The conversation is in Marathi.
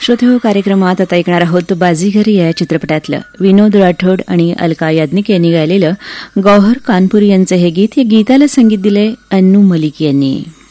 श्रोते कार्यक्रमात आता ऐकणार आहोत बाजीगरी या चित्रपटातलं विनोद राठोड आणि अलका याज्ञिक यांनी गायलेलं गौहर कानपुरी यांचं हे गीत. या गीताला संगीत दिलंय अन्नू मलिक यांनी.